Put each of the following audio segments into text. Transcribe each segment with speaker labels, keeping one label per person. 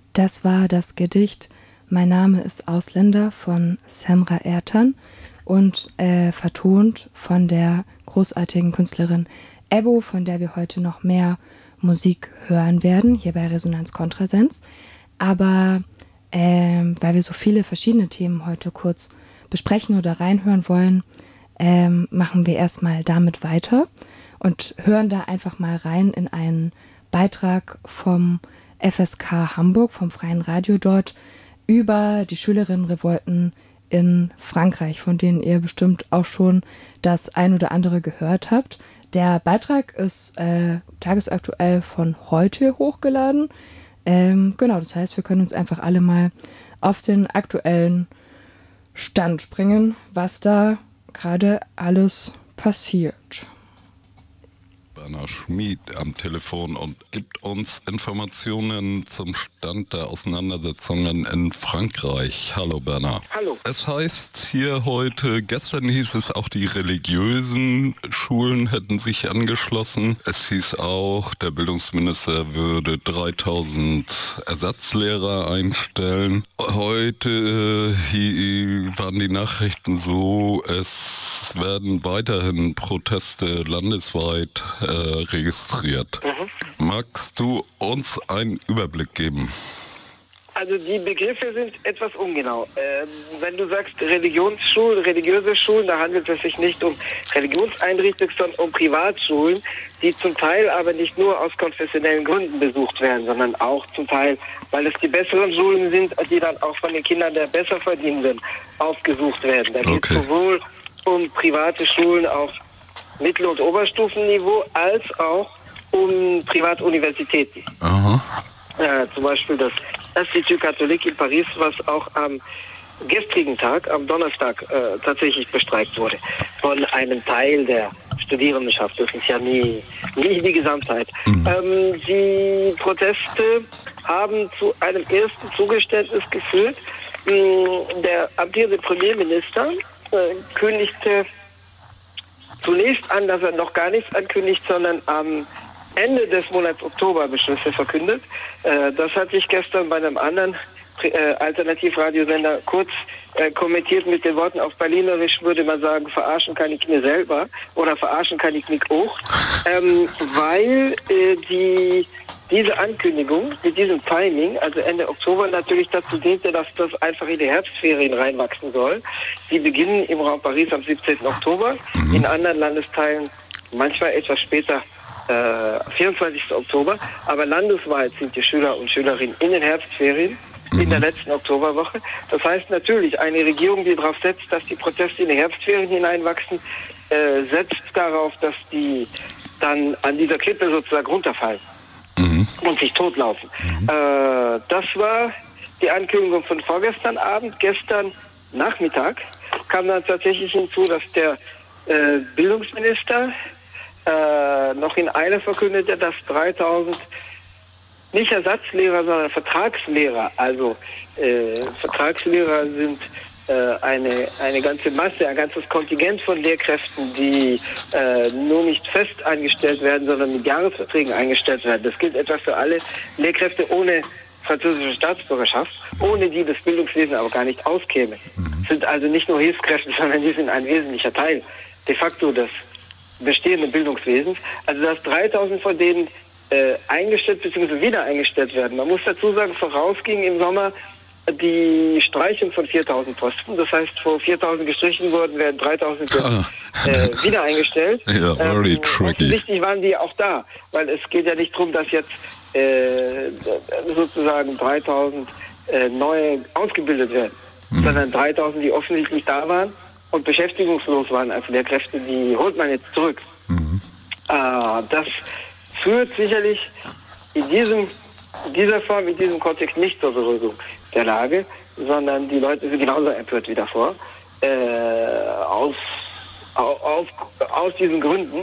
Speaker 1: Das war das Gedicht Mein Name ist Ausländer von Semra Ertan und vertont von der großartigen Künstlerin Ebbo, von der wir heute noch mehr Musik hören werden, hier bei Resonanz Kontrasens. Aber weil wir so viele verschiedene Themen heute kurz besprechen oder reinhören wollen, machen wir erstmal damit weiter und hören da einfach mal rein in einen Beitrag vom FSK Hamburg, vom Freien Radio dort, über die Schülerinnenrevolten in Frankreich, von denen ihr bestimmt auch schon das ein oder andere gehört habt. Der Beitrag ist tagesaktuell von heute hochgeladen. Genau, das heißt, wir können uns einfach alle mal auf den aktuellen Stand bringen, was da gerade alles passiert.
Speaker 2: Berner Schmid am Telefon und gibt uns Informationen zum Stand der Auseinandersetzungen in Frankreich. Hallo Berner.
Speaker 3: Hallo.
Speaker 2: Es heißt hier heute, gestern hieß es auch, die religiösen Schulen hätten sich angeschlossen. Es hieß auch, der Bildungsminister würde 3000 Ersatzlehrer einstellen. Heute waren die Nachrichten so, es werden weiterhin Proteste landesweit registriert. Magst du uns einen Überblick geben?
Speaker 3: Also die Begriffe sind etwas ungenau. Wenn du sagst religiöse Schulen, da handelt es sich nicht um Religionseinrichtungen, sondern um Privatschulen, die zum Teil aber nicht nur aus konfessionellen Gründen besucht werden, sondern auch zum Teil, weil es die besseren Schulen sind, die dann auch von den Kindern der Besserverdienenden aufgesucht werden. Da geht es sowohl um private Schulen auf Mittel- und Oberstufenniveau als auch um Privatuniversitäten.
Speaker 2: Aha.
Speaker 3: Zum Beispiel das Institut Catholique in Paris, was auch am gestrigen Tag, am Donnerstag, tatsächlich bestreikt wurde von einem Teil der Studierendenschaft. Das ist ja nie die Gesamtheit. Die Proteste haben zu einem ersten Zugeständnis geführt. Der amtierende Premierminister kündigte zunächst an, dass er noch gar nichts ankündigt, sondern am Ende des Monats Oktober Beschlüsse verkündet. Das hat sich gestern bei einem anderen Alternativradiosender kurz kommentiert mit den Worten, auf Berlinerisch würde man sagen, verarschen kann ich mir selber oder verarschen kann ich mich auch, weil diese Ankündigung mit diesem Timing, also Ende Oktober, natürlich dazu diente, dass das einfach in die Herbstferien reinwachsen soll. Die beginnen im Raum Paris am 17. Oktober, in anderen Landesteilen manchmal etwas später, 24. Oktober, aber landesweit sind die Schüler und Schülerinnen in den Herbstferien in der letzten Oktoberwoche. Das heißt natürlich, eine Regierung, die darauf setzt, dass die Proteste in die Herbstferien hineinwachsen, setzt darauf, dass die dann an dieser Klippe sozusagen runterfallen und sich totlaufen. Das war die Ankündigung von vorgestern Abend. Gestern Nachmittag kam dann tatsächlich hinzu, dass der Bildungsminister noch in Eile verkündete, dass 3000 nicht Ersatzlehrer, sondern Vertragslehrer, also Vertragslehrer sind eine ganze Masse, ein ganzes Kontingent von Lehrkräften, die nur nicht fest eingestellt werden, sondern mit Jahresverträgen eingestellt werden. Das gilt etwa für alle Lehrkräfte ohne französische Staatsbürgerschaft, ohne die das Bildungswesen aber gar nicht auskäme. Sind also nicht nur Hilfskräfte, sondern die sind ein wesentlicher Teil de facto des bestehenden Bildungswesens. Also dass 3000 von denen eingestellt bzw. wieder eingestellt werden. Man muss dazu sagen, vorausging im Sommer die Streichung von 4000 Posten. Das heißt, vor 4000 gestrichen wurden, werden 3000 wieder eingestellt.
Speaker 2: Ja, very tricky.
Speaker 3: Offensichtlich waren die auch da, weil es geht ja nicht darum, dass jetzt sozusagen 3000 neue ausgebildet werden, sondern 3000, die offensichtlich da waren und beschäftigungslos waren als Lehrkräfte, die holt man jetzt zurück. Das führt sicherlich in dieser Form, in diesem Kontext nicht zur Beruhigung der Lage, sondern die Leute sind genauso empört wie davor, aus diesen Gründen.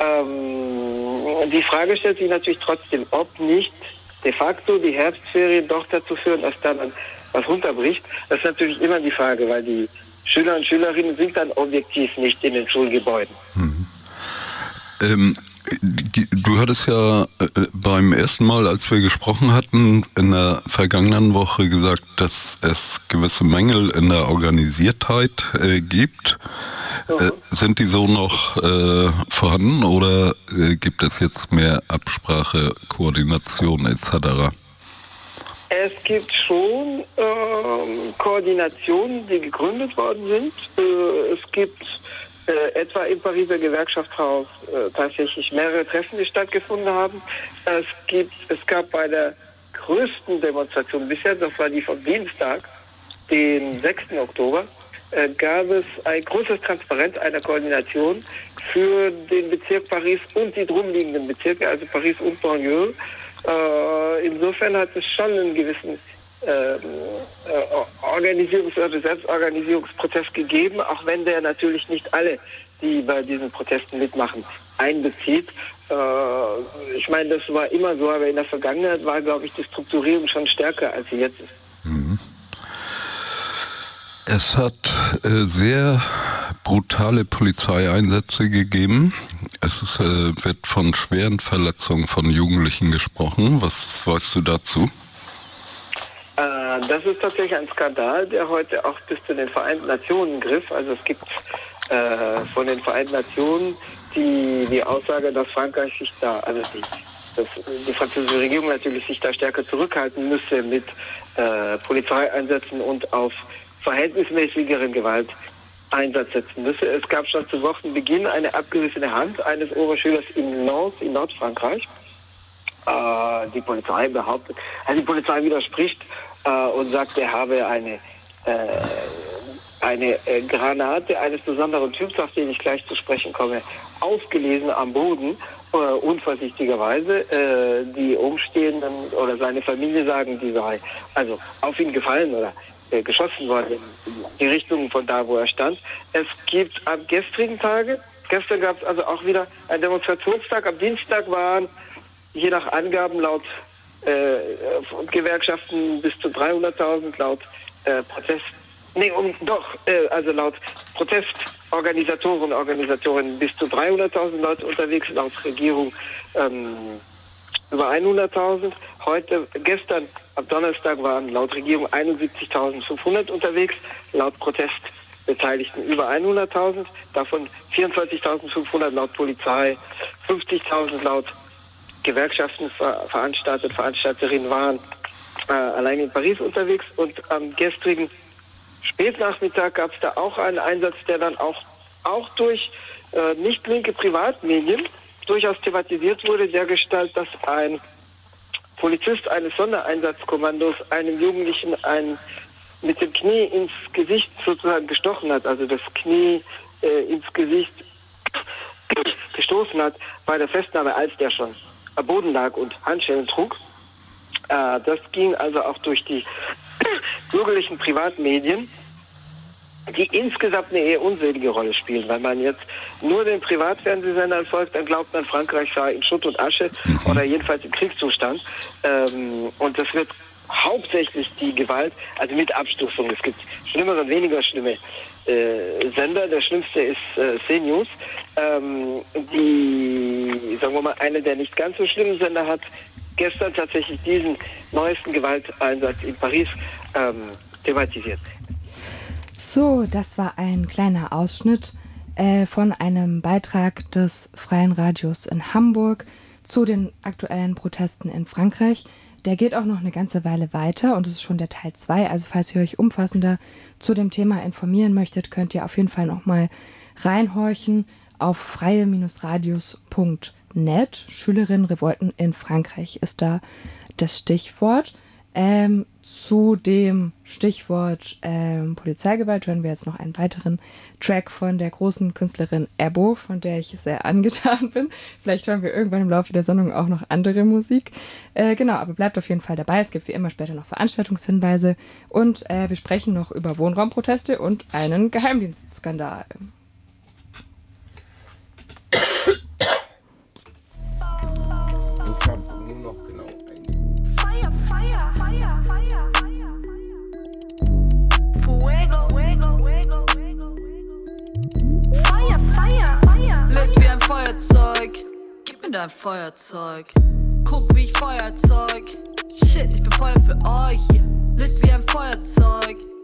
Speaker 3: Die Frage stellt sich natürlich trotzdem, ob nicht de facto die Herbstferien doch dazu führen, dass dann was runterbricht. Das ist natürlich immer die Frage, weil die Schüler und Schülerinnen sind dann objektiv nicht in den Schulgebäuden.
Speaker 2: Du hattest ja beim ersten Mal, als wir gesprochen hatten, in der vergangenen Woche gesagt, dass es gewisse Mängel in der Organisiertheit gibt. Sind die so noch vorhanden oder gibt es jetzt mehr Absprache, Koordination etc.?
Speaker 3: Es gibt schon Koordinationen, die gegründet worden sind. Es gibt etwa im Pariser Gewerkschaftshaus tatsächlich mehrere Treffen, die stattgefunden haben. Es gab bei der größten Demonstration bisher, das war die vom Dienstag, den 6. Oktober, gab es ein großes Transparent einer Koordination für den Bezirk Paris und die drumliegenden Bezirke, also Paris und Banlieue. Insofern hat es schon einen gewissen oder Selbstorganisierungsprozess gegeben, auch wenn der natürlich nicht alle, die bei diesen Protesten mitmachen, einbezieht. Ich meine, das war immer so, aber in der Vergangenheit war, glaube ich, die Strukturierung schon stärker, als sie jetzt ist.
Speaker 2: Mhm. Es hat sehr brutale Polizeieinsätze gegeben. Wird von schweren Verletzungen von Jugendlichen gesprochen. Was weißt du dazu?
Speaker 3: Das ist tatsächlich ein Skandal, der heute auch bis zu den Vereinten Nationen griff. Also es gibt von den Vereinten Nationen die Aussage, dass Frankreich sich da, also die französische Regierung natürlich sich da stärker zurückhalten müsse mit Polizeieinsätzen und auf verhältnismäßigeren Gewalteinsatz setzen müsse. Es gab schon zu Wochenbeginn eine abgerissene Hand eines Oberschülers in Nordfrankreich. Die Polizei behauptet, die Polizei widerspricht und sagt, er habe eine Granate eines besonderen Typs, auf den ich gleich zu sprechen komme, ausgelesen am Boden, unvorsichtigerweise. Die Umstehenden oder seine Familie sagen, die sei also auf ihn gefallen oder geschossen worden in die Richtung von da, wo er stand. Es gibt am gestrigen Tage, gestern gab es also auch wieder einen Demonstrationstag, am Dienstag waren je nach Angaben laut Gewerkschaften bis zu 300.000, laut laut Protestorganisatorinnen bis zu 300.000 Leute unterwegs, laut Regierung über 100.000. Gestern am Donnerstag waren laut Regierung 71.500 unterwegs, laut Protestbeteiligten über 100.000, davon 24.500 laut Polizei, 50.000 laut Gewerkschaften Veranstalterinnen waren allein in Paris unterwegs. Und am gestrigen Spätnachmittag gab es da auch einen Einsatz, der dann auch durch nicht linke Privatmedien durchaus thematisiert wurde, dergestalt, dass ein Polizist eines Sondereinsatzkommandos einem Jugendlichen mit dem Knie ins Gesicht sozusagen gestochen hat, also das Knie ins Gesicht gestoßen hat bei der Festnahme, als der schon am Boden lag und Handschellen trug. Das ging also auch durch die bürgerlichen Privatmedien, die insgesamt eine eher unselige Rolle spielen. Wenn man jetzt nur den Privatfernsehsendern folgt, dann glaubt man, Frankreich sei in Schutt und Asche oder jedenfalls im Kriegszustand. Und das wird hauptsächlich die Gewalt, also mit Abstufung. Es gibt schlimmere und weniger schlimme Sender. Der schlimmste ist CNews, die, sagen wir mal, eine der nicht ganz so schlimmen Sender hat gestern tatsächlich diesen neuesten Gewalteinsatz in Paris thematisiert.
Speaker 1: So, das war ein kleiner Ausschnitt von einem Beitrag des Freien Radios in Hamburg zu den aktuellen Protesten in Frankreich. Der geht auch noch eine ganze Weile weiter und es ist schon der Teil 2. Also falls ihr euch umfassender zu dem Thema informieren möchtet, könnt ihr auf jeden Fall nochmal reinhorchen auf freie-radios.net. Schülerinnenrevolten in Frankreich ist da das Stichwort. Zu dem Stichwort Polizeigewalt hören wir jetzt noch einen weiteren Track von der großen Künstlerin Ebo, von der ich sehr angetan bin. Vielleicht hören wir irgendwann im Laufe der Sendung auch noch andere Musik. Genau, aber bleibt auf jeden Fall dabei. Es gibt wie immer später noch Veranstaltungshinweise und wir sprechen noch über Wohnraumproteste und einen Geheimdienstskandal.
Speaker 4: Feuerzeug. Gib bin dein Feuerzeug. Guck, wie ich Feuerzeug. Shit, ich bin Feuer für euch. Lit wie ein Feuerzeug.